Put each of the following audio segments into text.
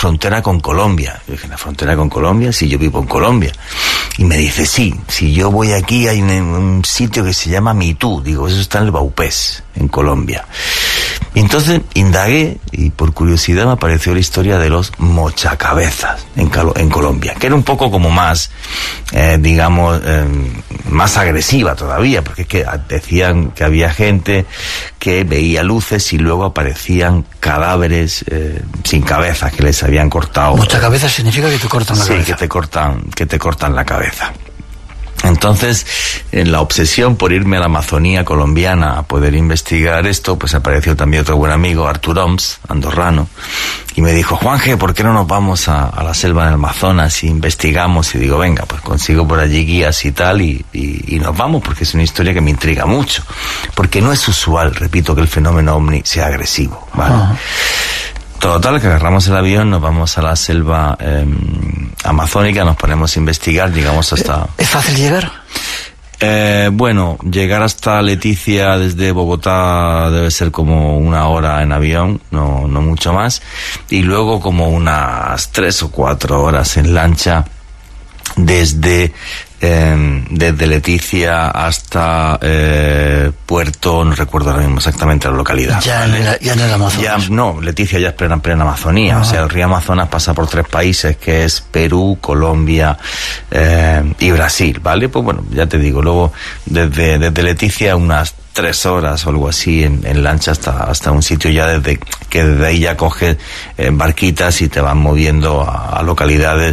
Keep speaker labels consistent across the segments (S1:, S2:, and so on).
S1: frontera con Colombia. Yo dije, ¿en la frontera con Colombia? Sí, yo vivo en Colombia. Y me dice, sí, si yo voy aquí hay un sitio que se llama Mitú. Digo, eso está en el Baupés, en Colombia. Y entonces indagué y por curiosidad me apareció la historia de los mochacabezas en Colombia, que era un poco como más, más agresiva todavía, porque es que decían que había gente que veía luces y luego aparecían cadáveres sin cabeza, que les habían cortado.
S2: Mochacabezas significa que te cortan la cabeza.
S1: Sí, que te cortan la cabeza. Entonces, en la obsesión por irme a la Amazonía colombiana a poder investigar esto, pues apareció también otro buen amigo, Artur Oms, andorrano, y me dijo, Juanje, ¿por qué no nos vamos a la selva del Amazonas y investigamos? Y digo, venga, pues consigo por allí guías y tal, y nos vamos, porque es una historia que me intriga mucho, porque no es usual, repito, que el fenómeno ovni sea agresivo, ¿vale? Uh-huh. Total, que agarramos el avión, nos vamos a la selva amazónica, nos ponemos a investigar, llegamos hasta...
S2: ¿Es fácil llegar?
S1: Bueno, llegar hasta Leticia desde Bogotá debe ser como 1 hora en avión, no mucho más, y luego como unas 3 o 4 horas en lancha desde Leticia hasta Puerto, no recuerdo ahora mismo exactamente la localidad.
S2: Ya en el Amazonas.
S1: Leticia ya es plena Amazonía. Uh-huh. O sea, el río Amazonas pasa por 3 países, que es Perú, Colombia y Brasil, ¿vale? Pues bueno, ya te digo, luego desde Leticia unas 3 horas o algo así en lancha hasta un sitio ya desde ahí ya coges barquitas y te van moviendo a localidades,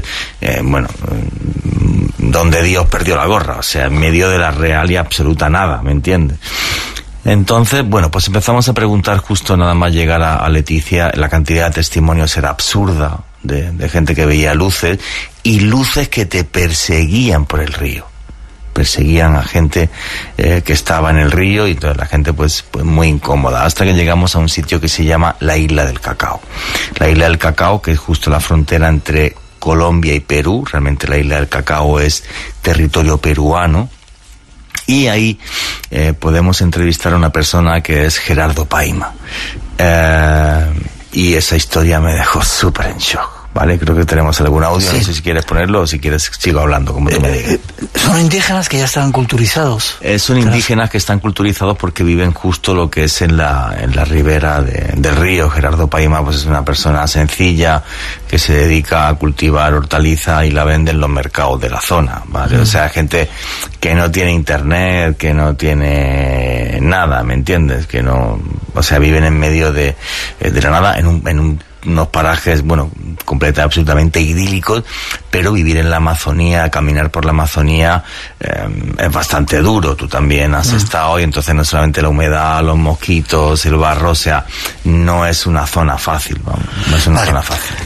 S1: donde Dios perdió la gorra, o sea, en medio de la real y absoluta nada, ¿me entiendes? Entonces, bueno, pues empezamos a preguntar justo nada más llegar a Leticia, la cantidad de testimonios era absurda de gente que veía luces y luces que te perseguían por el río. Perseguían a gente que estaba en el río y entonces la gente pues muy incómoda, hasta que llegamos a un sitio que se llama la Isla del Cacao. La Isla del Cacao, que es justo la frontera entre Colombia y Perú, realmente la Isla del Cacao es territorio peruano, y ahí podemos entrevistar a una persona que es Gerardo Paima, y esa historia me dejó súper en shock. Vale, creo que tenemos algún audio, sí. No sé si quieres ponerlo o si quieres sigo hablando, como tú me digas.
S2: Son indígenas que ya están culturizados.
S1: Son indígenas que están culturizados porque viven justo lo que es en la ribera del río. Gerardo Paima pues es una persona sencilla que se dedica a cultivar hortaliza y la vende en los mercados de la zona, ¿vale? O sea, gente que no tiene internet, que no tiene nada, ¿me entiendes? Que no, o sea, viven en medio de la nada, en unos parajes, bueno, absolutamente idílicos, pero vivir en la Amazonía, caminar por la Amazonía es bastante duro. Tú también has estado, y entonces no solamente la humedad, los mosquitos, el barro, o sea, no es una zona fácil, vamos, no es una zona fácil.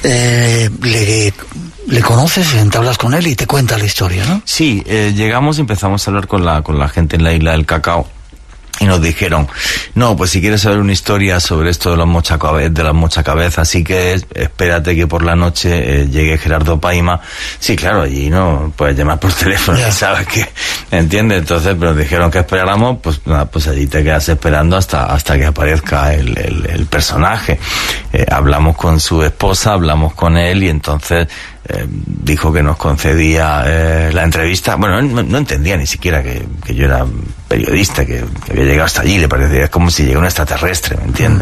S2: ¿Le conoces? Entablas con él y te cuenta la historia, ¿no?
S1: Sí, llegamos y empezamos a hablar con la gente en la Isla del Cacao. Y nos dijeron, no, pues si quieres saber una historia sobre esto de las mochacabezas, así que espérate que por la noche llegue Gerardo Paima. Sí, claro, allí no puedes llamar por teléfono, yeah. ¿Sabes qué? ¿Entiendes? Entonces, pero nos dijeron que esperáramos, pues nada, pues allí te quedas esperando hasta que aparezca el personaje. Hablamos con su esposa, hablamos con él y entonces dijo que nos concedía la entrevista. Bueno, no entendía ni siquiera que yo era periodista, que había llegado hasta allí, le parecía como si llegara un extraterrestre, ¿me entiendes?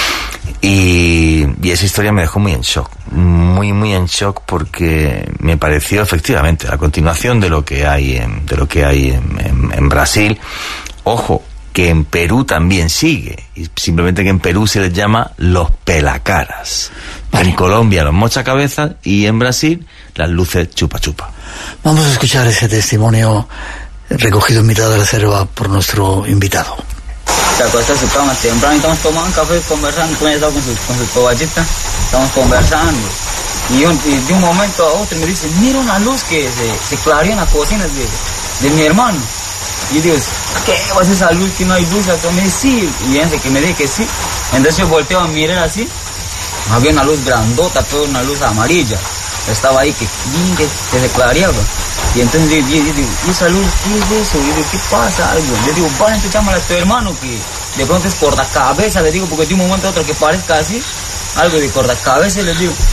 S1: Y esa historia me dejó muy en shock, muy en shock, porque me pareció efectivamente la continuación de lo que hay en Brasil. Ojo, que en Perú también sigue, y simplemente que en Perú se les llama los pelacaras. En Colombia los mochacabezas y en Brasil las luces chupa chupa.
S2: Vamos a escuchar ese testimonio recogido en mitad de la selva por nuestro invitado.
S3: Se acuesta a su cama temprano y estamos tomando un café, conversando con ella, con su toallita, estamos conversando. Y de un momento a otro me dice, mira una luz que se clareó en la cocina de mi hermano. Y digo, ¿qué va a ser esa luz que no hay luz? Entonces me dice, sí, y ese que me dice que sí. Entonces yo volteo a mirar así, había una luz grandota, toda una luz amarilla. Estaba ahí que se clareaba. Y entonces yo digo, ¿y esa luz qué es eso? Y yo digo, ¿qué pasa? Algo. Le digo, vale, entonces llámale a tu hermano, que de pronto es cordacabeza, le digo, porque de un momento a otro que parezca así, algo de cordacabeza, le digo.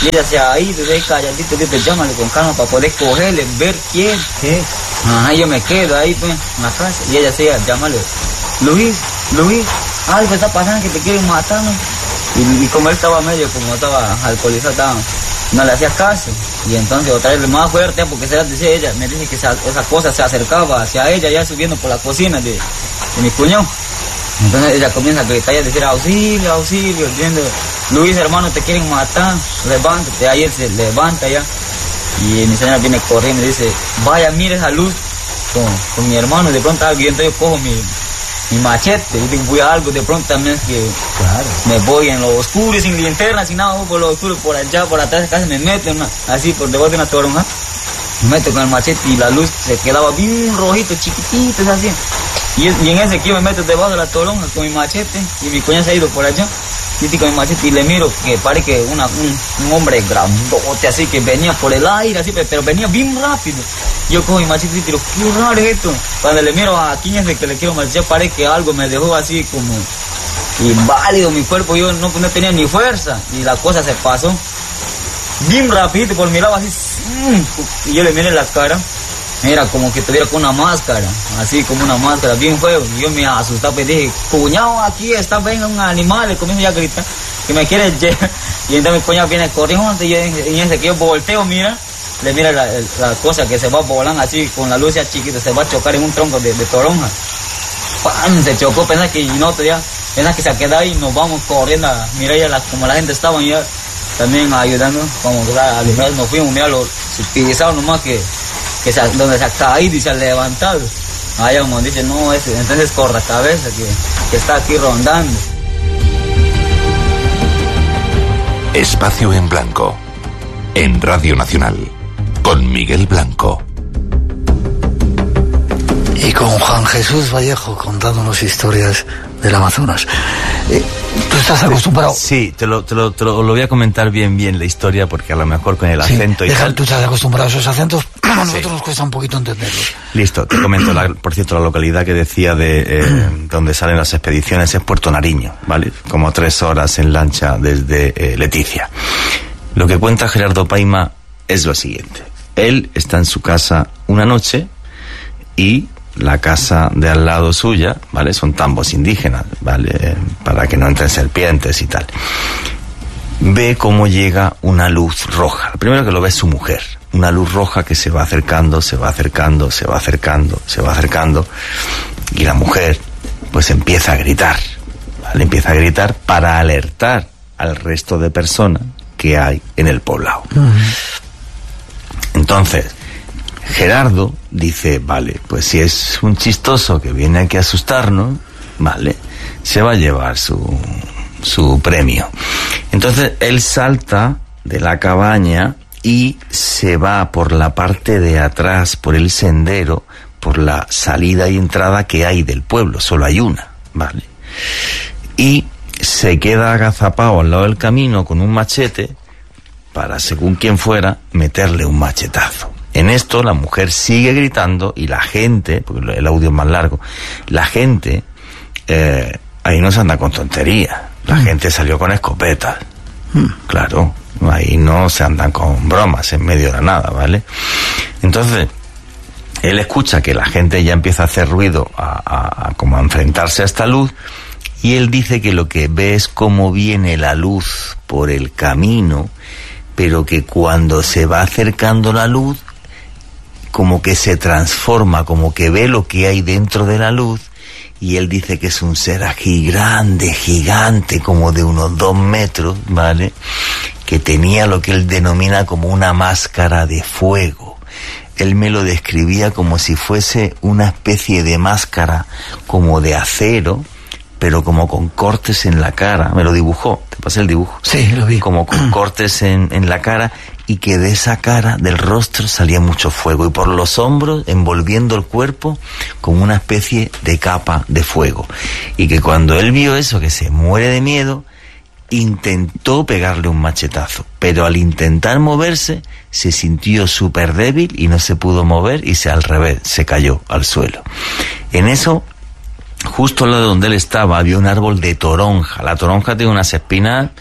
S3: Y ella se ha ido de ahí calladito, dice, llámale con calma para poder cogerle, ver quién.
S2: ¿Qué?
S3: Ajá, yo me quedo ahí pues, en la casa. Y ella se llámale, Luis, algo está pasando que te quieren matar, ¿no? Y como él estaba medio, como estaba alcoholizado, no le hacía caso. Y entonces otra vez más fuerte, porque se decía ella, me dice que esa cosa se acercaba hacia ella, ya subiendo por la cocina de mi cuñado. Entonces ella comienza a gritar y a decir, auxilio, diciendo, Luis, hermano, te quieren matar, levántate. Ahí él se levanta ya. Y mi señora viene corriendo y dice, vaya, mire esa luz con mi hermano. De pronto alguien, entonces yo cojo mi machete, y digo, voy a algo, de pronto también es que claro, me voy en lo oscuro, sin linterna, sin nada, por lo oscuro, por allá, por atrás, casi me meto así por debajo de una toronja, me meto con el machete y la luz se quedaba bien rojito, chiquitito, así. Y en ese que yo me meto debajo de la toronja con mi machete, y mi cuñada se ha ido por allá, y con mi machete, y le miro que parece que un hombre grandote así, que venía por el aire, así, pero venía bien rápido. Yo cojo mi machete y tiro, qué raro es esto. Cuando le miro a Quiñas de que le quiero marchar, parece que algo me dejó así como inválido mi cuerpo, yo no tenía ni fuerza, y la cosa se pasó bien rapidito, por mi lado así, y yo le miré la cara, era como que tuviera con una máscara, así como una máscara, bien feo, y yo me asustaba y dije, cuñado, aquí está, venga un animal, le comienzo ya a gritar, que me quiere llevar, y entonces mi cuñado viene corriendo, y en ese que yo volteo, mira, le mira la cosa que se va volando así, con la luz ya chiquita, se va a chocar en un tronco de toronja, ¡pam! Se chocó, pensaba que no, pensaba que se ha quedado y nos vamos corriendo, mira ya como la gente estaba ya también ayudando, como que nos fuimos, mira los pisados nomás que donde se ha caído y se ha levantado. Allá como dice, no, entonces corra cabeza que está aquí rondando.
S4: Espacio en Blanco, en Radio Nacional, con Miguel Blanco.
S2: Y con Juan Jesús Vallejo contándonos historias del Amazonas. ¿Tú estás acostumbrado?
S1: Sí, te lo voy a comentar bien la historia, porque a lo mejor con el acento y tal...
S2: Tú estás acostumbrado a esos acentos, a nosotros nos cuesta un poquito entenderlos.
S1: Listo, te comento, por cierto, la localidad que decía de donde salen las expediciones es Puerto Nariño, ¿vale? Como 3 horas en lancha desde Leticia. Lo que cuenta Gerardo Paima es lo siguiente. Él está en su casa una noche y la casa de al lado suya, ¿vale? Son tambos indígenas, ¿vale? Para que no entren serpientes y tal. Ve cómo llega una luz roja. Lo primero que lo ve es su mujer. Una luz roja que se va acercando. Y la mujer, pues empieza a gritar, ¿vale? Empieza a gritar para alertar al resto de personas que hay en el poblado. Entonces, Gerardo dice, vale, pues si es un chistoso que viene aquí a asustarnos, vale, se va a llevar su premio. Entonces él salta de la cabaña y se va por la parte de atrás, por el sendero, por la salida y entrada que hay del pueblo, solo hay una, vale. Y se queda agazapado al lado del camino con un machete para, según quien fuera, meterle un machetazo. En esto la mujer sigue gritando y la gente, porque el audio es más largo, la gente ahí no se anda con tonterías, la gente salió con escopetas, claro, ahí no se andan con bromas en medio de nada, ¿vale? Entonces él escucha que la gente ya empieza a hacer ruido, como a enfrentarse a esta luz, y él dice que lo que ve es cómo viene la luz por el camino, pero que cuando se va acercando la luz, como que se transforma, como que ve lo que hay dentro de la luz, y él dice que es un ser gigante, como de unos 2 metros, ¿vale? Que tenía lo que él denomina como una máscara de fuego. Él me lo describía como si fuese una especie de máscara como de acero, pero como con cortes en la cara. Me lo dibujó, te pasé el dibujo.
S2: Sí, lo vi.
S1: Como con cortes en la cara, y que de esa cara, del rostro, salía mucho fuego, y por los hombros, envolviendo el cuerpo, como una especie de capa de fuego. Y que cuando él vio eso, que se muere de miedo, intentó pegarle un machetazo, pero al intentar moverse, se sintió súper débil y no se pudo mover, y al revés, se cayó al suelo. En eso, justo al lado de donde él estaba, había un árbol de toronja. La toronja tiene unas espinas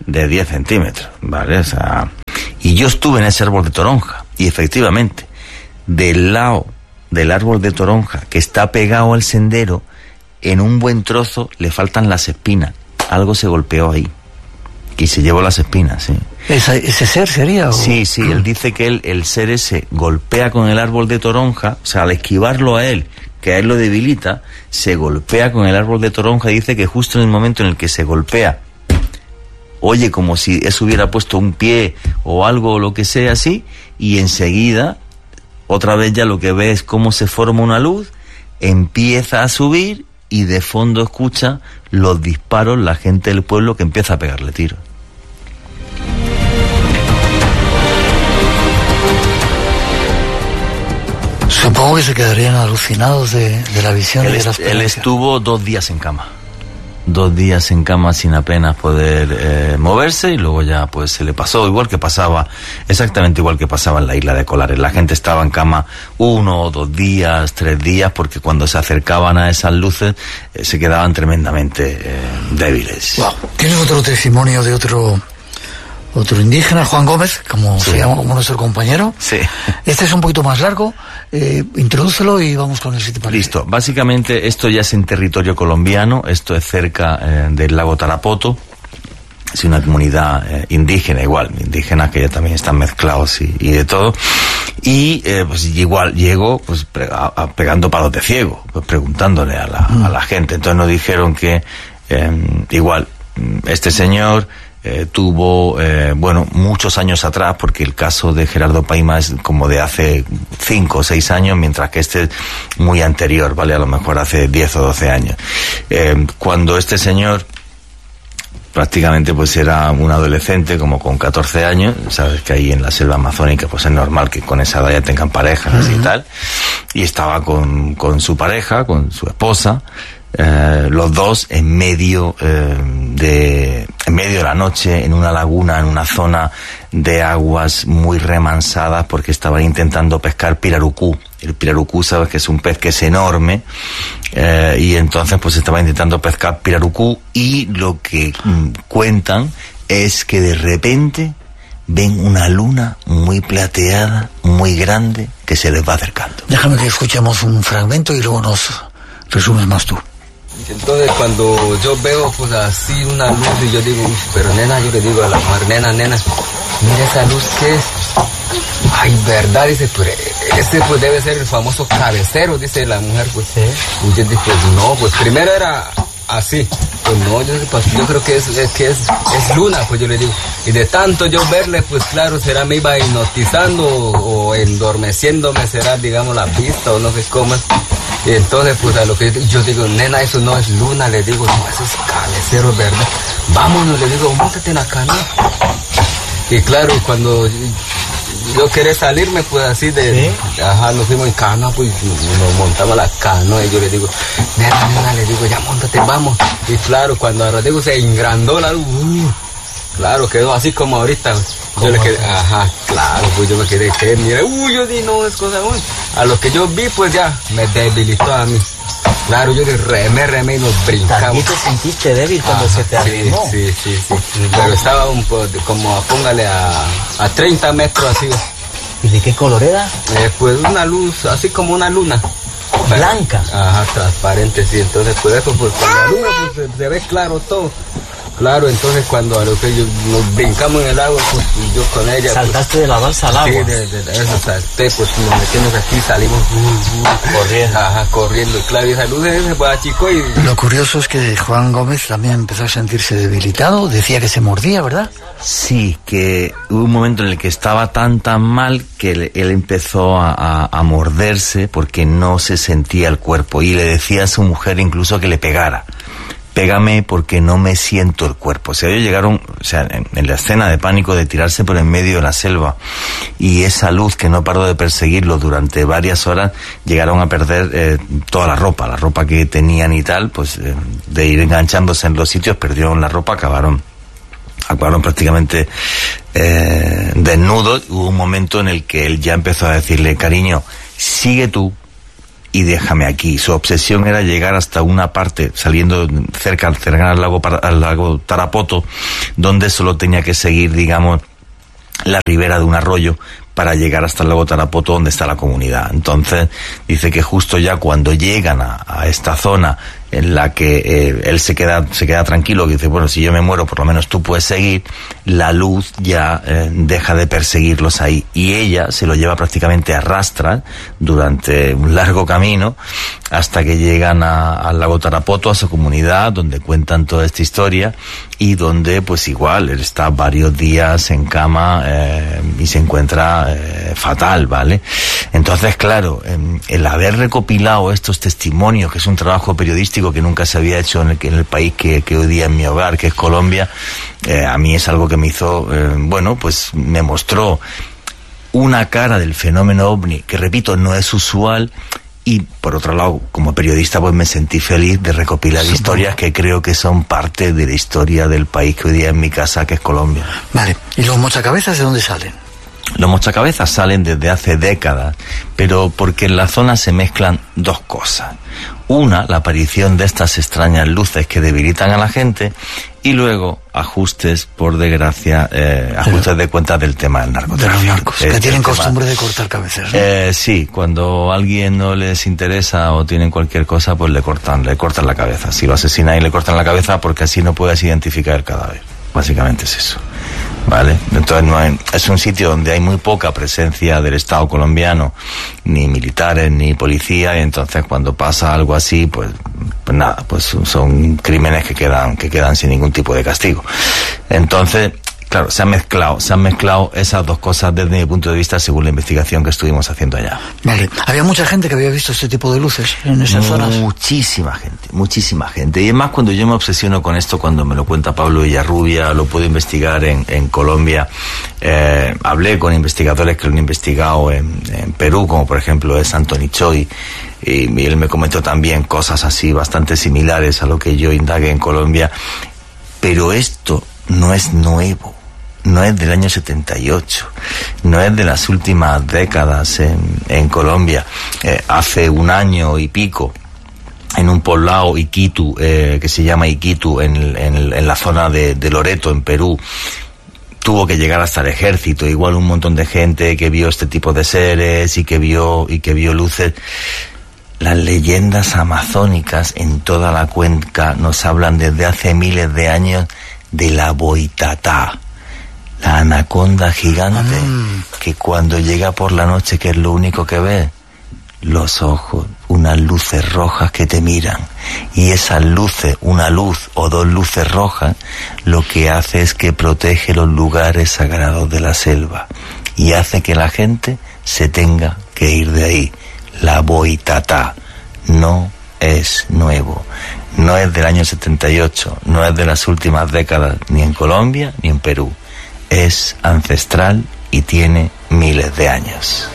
S1: de 10 centímetros, ¿vale? O sea, y yo estuve en ese árbol de toronja, y efectivamente, del lado del árbol de toronja, que está pegado al sendero, en un buen trozo le faltan las espinas. Algo se golpeó ahí, y se llevó las espinas, sí.
S2: ¿Ese ser sería? ¿O?
S1: Sí, él dice que el ser ese golpea con el árbol de toronja, o sea, al esquivarlo a él, que a él lo debilita, se golpea con el árbol de toronja, y dice que justo en el momento en el que se golpea, oye como si eso hubiera puesto un pie o algo o lo que sea así, y enseguida, otra vez ya lo que ve es cómo se forma una luz, empieza a subir, y de fondo escucha los disparos, la gente del pueblo que empieza a pegarle tiros.
S2: Supongo que se quedarían alucinados de la visión y de la experiencia.
S1: Él estuvo 2 días en cama. 2 días en cama sin apenas poder moverse, y luego ya pues se le pasó, exactamente igual que pasaba en la isla de Colares. La gente estaba en cama 1, 2 días, 3 días, porque cuando se acercaban a esas luces se quedaban tremendamente débiles.
S2: Wow. ¿Tienes otro testimonio de otro indígena, Juan Gómez, como
S1: sí.
S2: se llama, como nuestro compañero?
S1: Sí.
S2: Este es un poquito más largo, introdúcelo y vamos con el sitio.
S1: Listo. Básicamente esto ya es en territorio colombiano, esto es cerca del lago Tarapoto. Es una comunidad indígena, indígenas que ya también están mezclados y de todo. Y pues igual llego pues pegando palos de ciego, pues preguntándole a la gente. Entonces nos dijeron que este señor tuvo, muchos años atrás, porque el caso de Gerardo Paima es como de hace 5 o 6 años, mientras que este es muy anterior, ¿vale? A lo mejor hace 10 o 12 años. Cuando este señor prácticamente pues era un adolescente, como con 14 años, sabes que ahí en la selva amazónica pues es normal que con esa edad ya tengan parejas y tal, y estaba con su pareja, con su esposa, los dos en medio de la noche, en una laguna, en una zona de aguas muy remansadas, porque estaban intentando pescar pirarucú. El pirarucú, sabes que es un pez que es enorme, y entonces pues estaban intentando pescar pirarucú, y lo que cuentan es que de repente ven una luna muy plateada, muy grande, que se les va acercando.
S2: Déjame que escuchemos un fragmento y luego nos resumes más tú.
S5: Entonces cuando yo veo pues así una luz, y yo digo, pero nena, yo le digo a la mujer, nena, mira esa luz, ¿qué es? Ay, verdad, dice, pero ese pues debe ser el famoso cabecero, dice la mujer, pues. ¿Sí? Y yo dije, pues no, pues primero era así, pues no, yo creo que es luna, pues yo le digo. Y de tanto yo verle, pues claro, será me iba hipnotizando o endormeciéndome, será, digamos, la pista o no sé cómo. Y entonces, pues a lo que yo digo, nena, eso no es luna, le digo, no, eso es cabecero, ¿verdad? Vámonos, le digo, móntate en la canoa. Y claro, cuando yo quería salirme, pues así nos fuimos en canoa, pues nos montamos la canoa, y yo le digo, nena, le digo, ya móntate, vamos. Y claro, cuando ahora digo, se engrandó la luz, claro, quedó así como ahorita. Yo le quedé, claro, pues yo me quedé, mira, yo di, no, es cosa buena. A lo que yo vi, pues ya, me debilitó a mí. Claro, yo le remé y nos brincamos.
S6: ¿También te sentiste débil cuando se te arrimó?
S5: Sí. Pero estaba un poco, como póngale a 30 metros así.
S6: ¿Y de qué color era?
S5: Pues una luz, así como una luna.
S6: Blanca.
S5: Transparente, sí. Entonces, pues eso, pues con la luna pues, se ve claro todo. Claro, entonces cuando a lo que nos brincamos en el agua, pues yo con ella...
S6: ¿Saltaste
S5: pues,
S6: de la balsa al agua?
S5: Sí, de eso salté, pues nos metimos aquí, salimos
S6: corriendo.
S5: Corriendo, claro, y esa luz se fue a chico y...
S2: Lo curioso es que Juan Gómez también empezó a sentirse debilitado, decía que se mordía, ¿verdad?
S1: Sí, que hubo un momento en el que estaba tan mal que él empezó a morderse porque no se sentía el cuerpo, y le decía a su mujer incluso que le pegara. Pégame porque no me siento el cuerpo. O sea, ellos llegaron, en la escena de pánico de tirarse por en medio de la selva, y esa luz que no paró de perseguirlos durante varias horas, llegaron a perder toda la ropa que tenían y tal, pues de ir enganchándose en los sitios, perdieron la ropa, acabaron prácticamente desnudos. Hubo un momento en el que él ya empezó a decirle, cariño, sigue tú, y déjame aquí. Su obsesión era llegar hasta una parte, saliendo cercana al lago Tarapoto, donde solo tenía que seguir, digamos, la ribera de un arroyo para llegar hasta el lago Tarapoto, donde está la comunidad. Entonces dice que justo ya cuando llegan a esta zona en la que él se queda tranquilo, que dice, bueno, si yo me muero, por lo menos tú puedes seguir, la luz ya deja de perseguirlos ahí, y ella se lo lleva prácticamente a rastras durante un largo camino hasta que llegan al lago Tarapoto, a su comunidad, donde cuentan toda esta historia, y donde pues igual él está varios días en cama y se encuentra fatal, ¿vale? Entonces, claro, el haber recopilado estos testimonios, que es un trabajo periodístico que nunca se había hecho en el país que hoy día es mi hogar, que es Colombia, a mí es algo que me hizo, bueno, pues me mostró una cara del fenómeno OVNI que, repito, no es usual. Y por otro lado, como periodista, pues me sentí feliz de recopilar historias que creo que son parte de la historia del país que hoy día es mi casa, que es Colombia.
S2: Vale, ¿y los mochacabezas de dónde salen?
S1: Los mochacabezas salen desde hace décadas, pero porque en la zona se mezclan dos cosas. Una, la aparición de estas extrañas luces que debilitan a la gente, y luego ajustes, por desgracia, ajustes de cuentas del tema del narcotráfico.
S2: De los narcos, que tienen costumbre de cortar cabezas, ¿no?
S1: Sí, cuando a alguien no les interesa o tienen cualquier cosa, pues le cortan la cabeza. Si lo asesinan y le cortan la cabeza, porque así no puedes identificar el cadáver. Básicamente es eso, ¿vale? Entonces es un sitio donde hay muy poca presencia del Estado colombiano, ni militares, ni policía, y entonces cuando pasa algo así, pues nada, pues son crímenes que quedan sin ningún tipo de castigo. Entonces, claro, se han mezclado esas dos cosas desde mi punto de vista, según la investigación que estuvimos haciendo allá.
S2: Vale. ¿Había mucha gente que había visto este tipo de luces en esas zonas?
S1: Muchísima gente. Y es más, cuando yo me obsesiono con esto, cuando me lo cuenta Pablo Villarrubia, lo puedo investigar en Colombia. Hablé con investigadores que lo han investigado en Perú, como por ejemplo es Anthony Choi, y él me comentó también cosas así bastante similares a lo que yo indagué en Colombia. Pero esto no es nuevo. No es del año 78, no es de las últimas décadas en Colombia. Hace un año y pico, en un poblado Iquitu, que se llama Iquitu, en la zona de Loreto, en Perú, tuvo que llegar hasta el ejército, igual un montón de gente que vio este tipo de seres y que vio luces. Las leyendas amazónicas en toda la cuenca nos hablan desde hace miles de años de la boitatá, la anaconda gigante, que cuando llega por la noche, ¿qué es lo único que ve? Los ojos, unas luces rojas que te miran. Y esas luces, una luz o dos luces rojas, lo que hace es que protege los lugares sagrados de la selva y hace que la gente se tenga que ir de ahí. La boitatá no es nuevo. No es del año 78, no es de las últimas décadas, ni en Colombia ni en Perú. Es ancestral y tiene miles de años.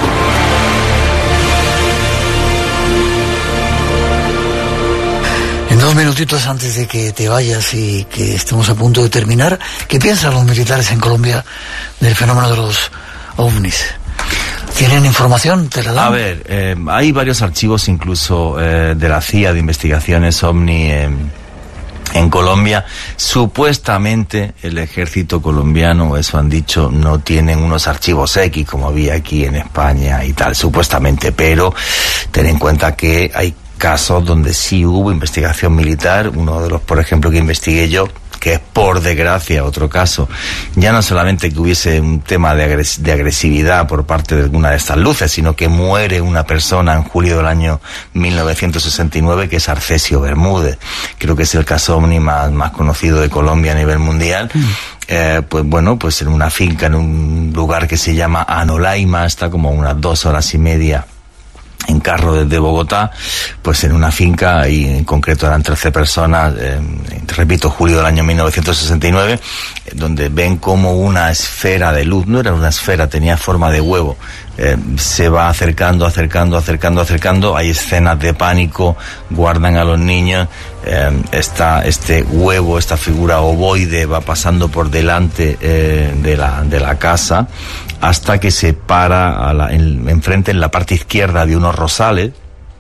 S2: En 2 minutitos antes de que te vayas y que estemos a punto de terminar, ¿qué piensan los militares en Colombia del fenómeno de los ovnis? ¿Tienen información? ¿Te la dan?
S1: A ver, hay varios archivos incluso de la CIA de investigaciones OVNI en Colombia. Supuestamente el ejército colombiano, eso han dicho, no tienen unos archivos X como había aquí en España y tal, supuestamente, pero ten en cuenta que hay casos donde sí hubo investigación militar. Uno de los, por ejemplo, que investigué yo, que es por desgracia otro caso, ya no solamente que hubiese un tema de agresividad por parte de alguna de estas luces, sino que muere una persona en julio del año 1969, que es Arcesio Bermúdez. Creo que es el caso OVNI más conocido de Colombia a nivel mundial. Pues bueno, pues en una finca, en un lugar que se llama Anolaima, está como unas 2 horas y media en carro desde Bogotá, pues en una finca, y en concreto eran 13 personas, repito, julio del año 1969, donde ven como una esfera de luz, no era una esfera, tenía forma de huevo, se va acercando, hay escenas de pánico, guardan a los niños, este huevo, esta figura ovoide va pasando por delante de la casa, hasta que se para enfrente, en la parte izquierda, de unos rosales,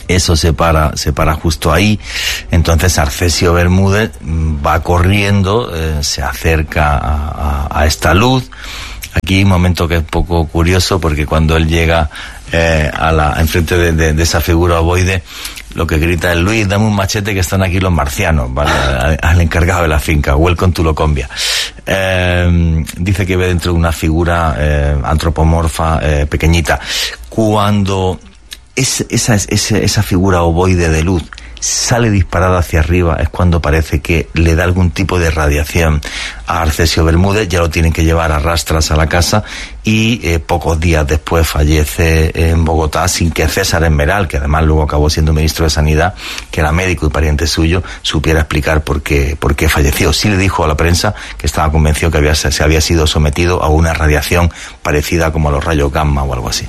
S1: Eso se para justo ahí. Entonces Arcesio Bermúdez va corriendo, se acerca a esta luz. Aquí hay un momento que es un poco curioso, porque cuando él llega enfrente de esa figura ovoide, lo que grita es: Luis, dame un machete que están aquí los marcianos, ¿vale? Al encargado de la finca, welcome to Locombia. Dice que ve dentro de una figura antropomorfa pequeñita. Cuando esa figura ovoide de luz sale disparada hacia arriba, es cuando parece que le da algún tipo de radiación a Arcesio Bermúdez. Ya lo tienen que llevar a rastras a la casa, y pocos días después fallece en Bogotá, sin que César Esmeral, que además luego acabó siendo ministro de Sanidad, que era médico y pariente suyo, supiera explicar por qué falleció. Sí le dijo a la prensa que estaba convencido que se había sido sometido a una radiación parecida como a los rayos gamma o algo así.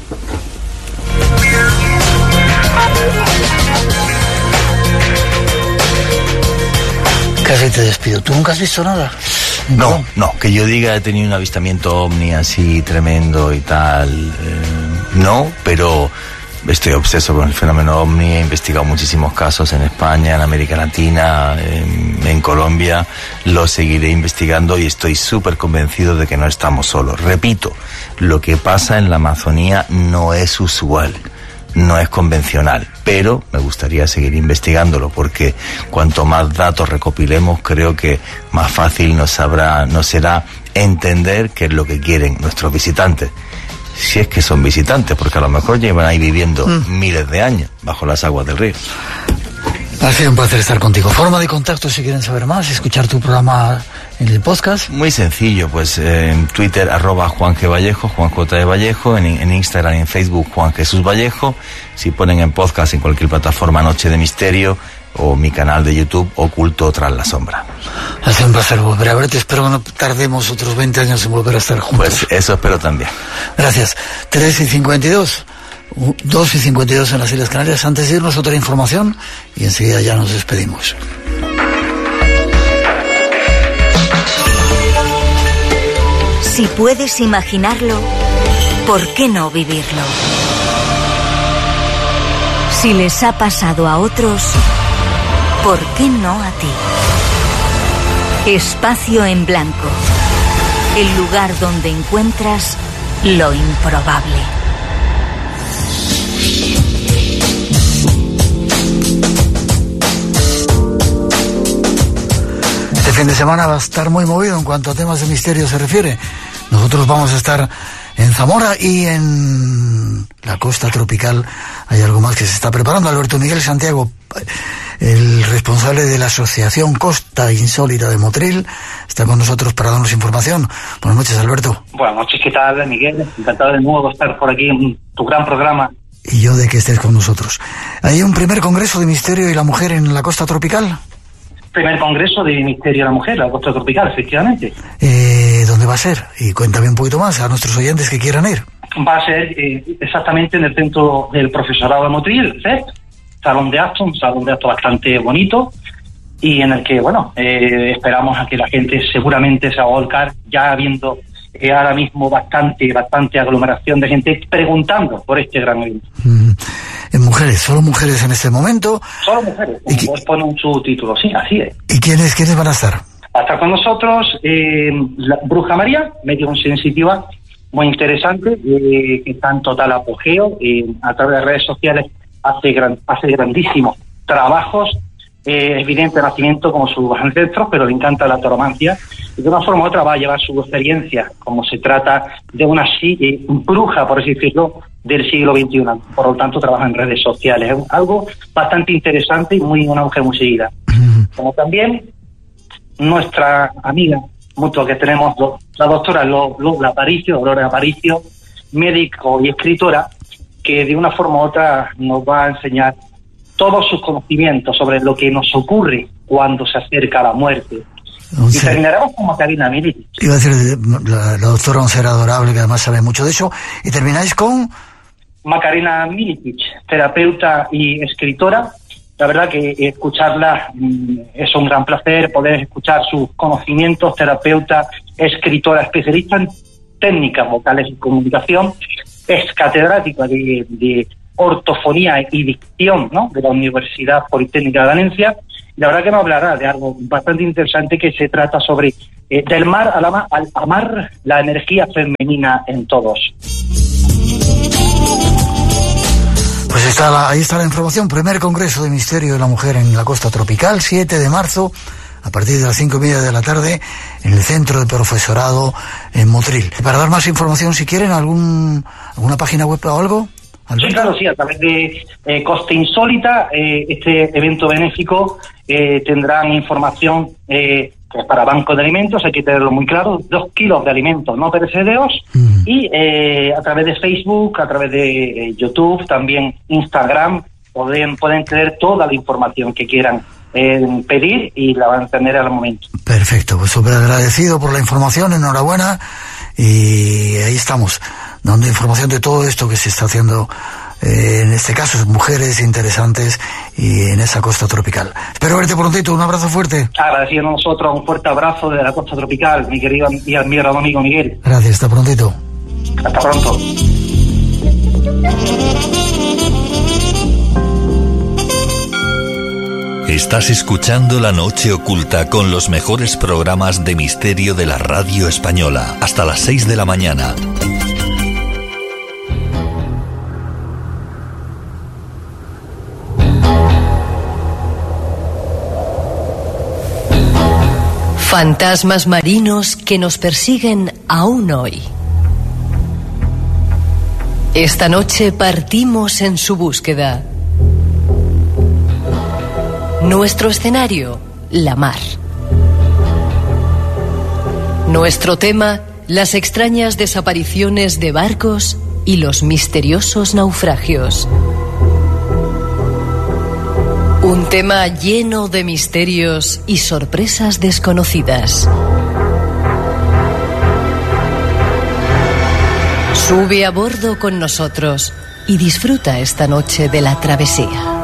S2: Casi te despido. ¿Tú nunca has visto nada?
S1: No, que yo diga he tenido un avistamiento ovni así tremendo y tal, no, pero estoy obseso con el fenómeno ovni. He investigado muchísimos casos en España, en América Latina, en Colombia. Lo seguiré investigando y estoy súper convencido de que no estamos solos. Repito, lo que pasa en la Amazonía no es usual, no es convencional, pero me gustaría seguir investigándolo, porque cuanto más datos recopilemos, creo que más fácil nos será entender qué es lo que quieren nuestros visitantes. Si es que son visitantes, porque a lo mejor llevan ahí viviendo miles de años bajo las aguas del río.
S2: Ha sido un placer estar contigo. Forma de contacto si quieren saber más, escuchar tu programa en el podcast.
S1: Muy sencillo, pues en Twitter @Juan G. Vallejo, Juan J. de Vallejo, en Instagram y en Facebook Juan Jesús Vallejo. Si ponen en podcast en cualquier plataforma Noche de Misterio, o mi canal de YouTube Oculto tras la sombra.
S2: Ha sido un placer volver a verte. Espero que no tardemos otros 20 años en volver a estar juntos.
S1: Pues eso espero también.
S2: Gracias. 3:52. 2:52 en las Islas Canarias. Antes de irnos, otra información y enseguida ya nos despedimos.
S7: Si puedes imaginarlo, ¿por qué no vivirlo? Si les ha pasado a otros, ¿por qué no a ti? Espacio en Blanco, el lugar donde encuentras lo improbable.
S2: Este fin de semana va a estar muy movido en cuanto a temas de misterio se refiere. Nosotros vamos a estar en Zamora y en la costa tropical. Hay algo más que se está preparando. Alberto Miguel Santiago, el responsable de la Asociación Costa Insólita de Motril, está con nosotros para darnos información. Buenas noches, Alberto.
S8: Buenas noches, ¿qué tal, Miguel? Encantado de nuevo de estar por aquí en tu gran programa.
S2: Y yo de que estés con nosotros. ¿Hay un primer congreso de misterio y la mujer en la costa tropical?
S8: Primer congreso de misterio y la mujer, la costa tropical, efectivamente.
S2: ¿Dónde va a ser? Y cuéntame un poquito más a nuestros oyentes que quieran ir.
S8: Va a ser exactamente en el centro del profesorado de Motril, salón de actos, un salón de actos bastante bonito, y en el que, bueno, esperamos a que la gente seguramente se va a volcar, ya habiendo ahora mismo bastante aglomeración de gente preguntando por este gran evento.
S2: Mujeres, solo mujeres en este momento.
S8: Solo mujeres, como vos ponen su título, sí, así es.
S2: ¿Y quiénes van a estar?
S8: Va a estar con nosotros la Bruja María, medium sensitiva, muy interesante, que está en total apogeo, a través de redes sociales hace grandísimos trabajos, evidente nacimiento como sus ancestros, pero le encanta la tauromancia, y de una forma u otra va a llevar su experiencia, como se trata de una bruja, por así decirlo, del siglo XXI. Por lo tanto, trabaja en redes sociales. Es algo bastante interesante y una mujer muy seguida. Como también nuestra amiga mutua que tenemos, la doctora Lola Aparicio, Aurora Aparicio, médico y escritora, que de una forma u otra nos va a enseñar todos sus conocimientos sobre lo que nos ocurre cuando se acerca a la muerte. Y terminaremos con Macarena Militic.
S2: Iba a decir la doctora, un ser adorable que además sabe mucho de eso. Y termináis con
S8: Macarena Militic, terapeuta y escritora. La verdad que escucharla es un gran placer, poder escuchar sus conocimientos, terapeuta, escritora, especialista en técnicas vocales y comunicación. Es catedrática de ortofonía y dicción, ¿no?, de la Universidad Politécnica de Valencia. La verdad que nos hablará de algo bastante interesante que se trata sobre del mar al amar la energía femenina en todos.
S2: Pues ahí está la información. Primer Congreso de Misterio de la Mujer en la Costa Tropical, 7 de marzo, a partir de las 5:30 de la tarde, en el Centro de Profesorado en Motril. Para dar más información, si quieren, alguna página web o algo.
S8: Sí, claro, sí, a través de Costa Insólita, este evento benéfico, tendrán información que es para bancos de alimentos, hay que tenerlo muy claro, 2 kilos de alimentos no perecederos, y a través de Facebook, a través de YouTube, también Instagram, pueden tener toda la información que quieran pedir y la van a tener al momento.
S2: Perfecto, pues súper agradecido por la información, enhorabuena, y ahí estamos, dando información de todo esto que se está haciendo, en este caso, mujeres interesantes y en esa costa tropical. Espero verte prontito, un abrazo fuerte.
S8: Agradeciendo a nosotros, un fuerte abrazo de la costa tropical, mi querido y admirado amigo Miguel.
S2: Gracias, hasta prontito.
S8: Hasta pronto.
S9: Estás escuchando La Noche Oculta con los mejores programas de misterio de la radio española, hasta las 6 de la mañana.
S10: Fantasmas marinos que nos persiguen aún hoy. Esta noche partimos en su búsqueda. Nuestro escenario, la mar. Nuestro tema, las extrañas desapariciones de barcos y los misteriosos naufragios. Un tema lleno de misterios y sorpresas desconocidas. Sube a bordo con nosotros y disfruta esta noche de la travesía.